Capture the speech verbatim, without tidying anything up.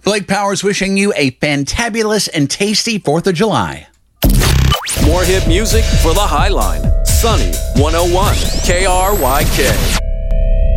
Blake Powers wishing you a fantabulous and tasty fourth of July. More hit music for the Highline. Sunny one oh one K R Y K.